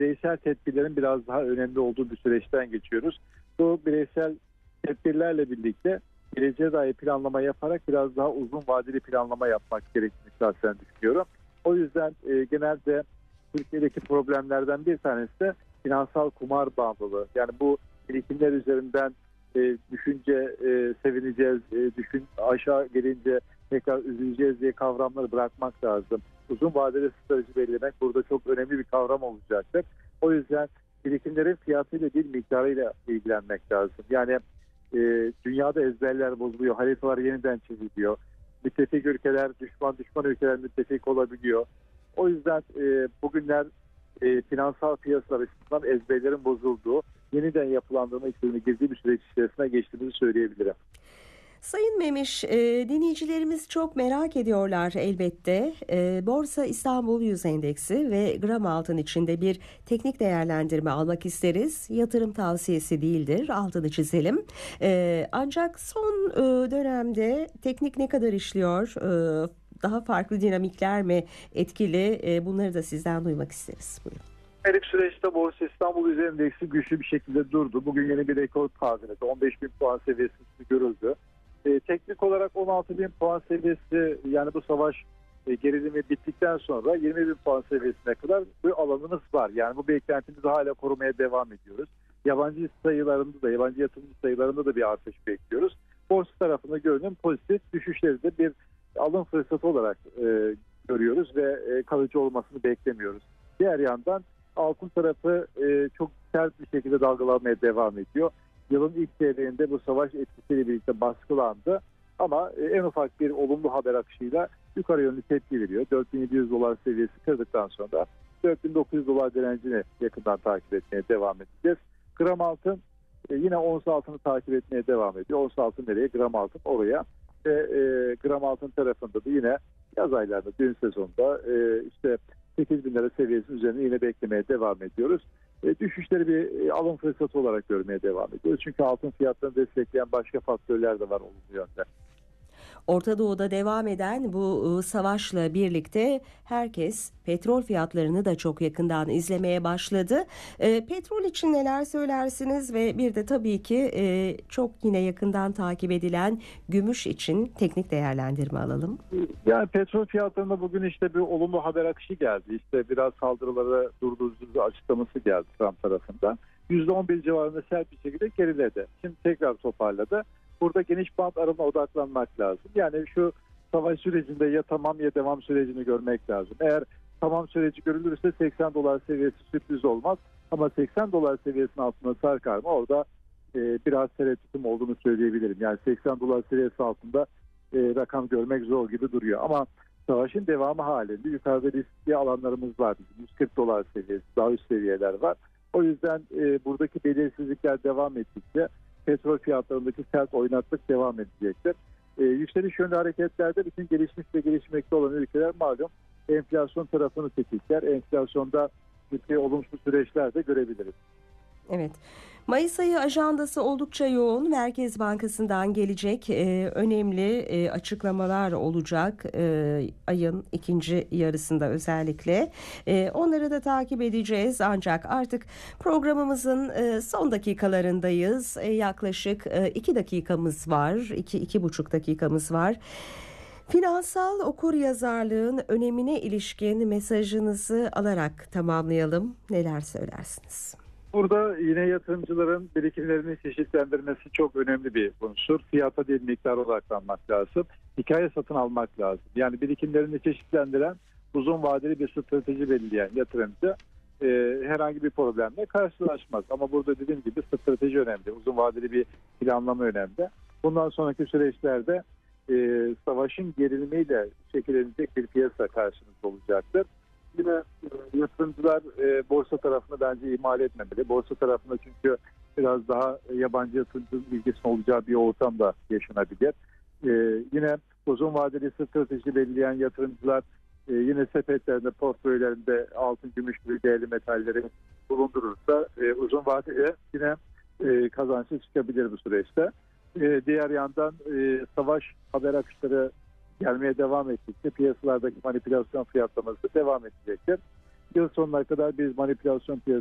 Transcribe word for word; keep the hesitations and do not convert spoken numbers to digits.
bireysel tedbirlerin biraz daha önemli olduğu bir süreçten geçiyoruz. Bu bireysel tedbirlerle birlikte geleceğe dair planlama yaparak biraz daha uzun vadeli planlama yapmak gerektiğini şahsen düşünüyorum. O yüzden e, genelde Türkiye'deki problemlerden bir tanesi de finansal kumar bağımlılığı. Yani bu birikimler üzerinden e, düşünce e, sevineceğiz, e, düşün aşağı gelince tekrar üzüleceğiz diye kavramları bırakmak lazım. Uzun vadeli strateji belirlemek burada çok önemli bir kavram olacaktır. O yüzden birikimlerin fiyatıyla değil miktarıyla ilgilenmek lazım. Yani e, dünyada ezberler bozuluyor, haritalar yeniden çiziliyor. Müttefik ülkeler, düşman düşman ülkeler müttefik olabiliyor. O yüzden e, bugünler e, finansal piyasalar açısından ezberlerin bozulduğu, yeniden yapılandırma işlemine girdiği bir süreç içerisine geçtiğimizi söyleyebilirim. Sayın Memiş, e, dinleyicilerimiz çok merak ediyorlar elbette. E, Borsa İstanbul Yüz Endeksi ve gram altın içinde bir teknik değerlendirme almak isteriz. Yatırım tavsiyesi değildir, altını çizelim. E, ancak son e, dönemde teknik ne kadar işliyor, e, daha farklı dinamikler mi etkili, e, bunları da sizden duymak isteriz. Buyurun. Her süreçte Borsa İstanbul Yüz Endeksi güçlü bir şekilde durdu. Bugün yeni bir rekor tazeletti. on beş bin puan seviyesi görüldü. E, teknik olarak on altı bin puan seviyesi, yani bu savaş e, gerilimi bittikten sonra yirmi bin puan seviyesine kadar bir alanımız var. Yani bu beklentimizi hala korumaya devam ediyoruz. Yabancı sayılarında da, yabancı yatırımcı sayılarında da bir artış bekliyoruz. Borsa tarafında görünüm pozitif, düşüşleri de bir alım fırsatı olarak e, görüyoruz ve e, kalıcı olmasını beklemiyoruz. Diğer yandan altın tarafı e, çok sert bir şekilde dalgalanmaya devam ediyor. Yılın ilk çeyreğinde bu savaş etkisiyle birlikte baskılandı. Ama en ufak bir olumlu haber akışıyla yukarı yönlü tepki veriyor. dört bin yedi yüz dolar seviyesi kırdıktan sonra dört bin dokuz yüz dolar direncini yakından takip etmeye devam edeceğiz. Gram altın yine ons altını takip etmeye devam ediyor. Ons altın nereye? Gram altın oraya. Ve e, gram altın tarafında da yine yaz aylarında, düğün sezonunda e, işte sekiz bin lira seviyesinin üzerine yine beklemeye devam ediyoruz. E, düşüşleri bir e, alım fırsatı olarak görmeye devam ediyoruz. Çünkü altın fiyatlarını destekleyen başka faktörler de var olumlu yönde. Orta Doğu'da devam eden bu savaşla birlikte herkes petrol fiyatlarını da çok yakından izlemeye başladı. E, petrol için neler söylersiniz ve bir de tabii ki e, çok yine yakından takip edilen gümüş için teknik değerlendirme alalım. Yani petrol fiyatlarında bugün işte bir olumlu haber akışı geldi. İşte biraz saldırıları durdurucu açıklaması geldi Trump tarafından. yüzde on bir civarında sert bir şekilde geriledi. Şimdi tekrar toparladı. Burada geniş bant arama odaklanmak lazım. Yani şu savaş sürecinde ya tamam ya devam sürecini görmek lazım. Eğer tamam süreci görülürse seksen dolar seviyesi sürpriz olmaz. Ama seksen dolar seviyesinin altında sarkar mı? Orada e, biraz tereddütüm olduğunu söyleyebilirim. Yani seksen dolar seviyesi altında e, rakam görmek zor gibi duruyor. Ama savaşın devamı halinde yukarıda riskli alanlarımız var. yüz kırk dolar seviyesi, daha üst seviyeler var. O yüzden e, buradaki belirsizlikler devam ettikçe petrol fiyatlarındaki sert oynaklık devam edecektir. Ee, yükseliş yönlü hareketlerde bütün gelişmiş ve gelişmekte olan ülkeler malum enflasyon tarafını tetikler. Enflasyonda ciddi olumsuz süreçler de görebiliriz. Evet. Mayıs ayı ajandası oldukça yoğun. Merkez Bankası'ndan gelecek e, önemli e, açıklamalar olacak e, ayın ikinci yarısında özellikle. E, onları da takip edeceğiz. Ancak artık programımızın e, son dakikalarındayız. E, yaklaşık e, iki dakikamız var. iki, iki buçuk dakikamız var. Finansal okuryazarlığın önemine ilişkin mesajınızı alarak tamamlayalım. Neler söylersiniz? Burada yine yatırımcıların birikimlerini çeşitlendirmesi çok önemli bir unsur. Fiyata değil miktara odaklanmak lazım. Hikaye satın almak lazım. Yani birikimlerini çeşitlendiren, uzun vadeli bir strateji belirleyen yatırımcı e, herhangi bir problemle karşılaşmaz. Ama burada dediğim gibi strateji önemli. Uzun vadeli bir planlama önemli. Bundan sonraki süreçlerde e, savaşın gerilimiyle şekillenecek bir piyasa karşınızda olacaktır. Yine e, yatırımcılar e, borsa tarafını bence ihmal etmemeli. Borsa tarafında çünkü biraz daha yabancı yatırımcının ilgisinin olacağı bir ortam da yaşanabilir. E, yine uzun vadeli strateji belirleyen yatırımcılar e, yine sepetlerinde, portföylerinde altın, gümüş gibi değerli metalleri bulundurursa e, uzun vadeli yine e, kazançlı çıkabilir bu süreçte. E, diğer yandan e, savaş haber akışları gelmeye devam ettikçe piyasalardaki manipülasyon fiyatlaması devam edecektir. yıl sonuna kadar biz manipülasyon piyasası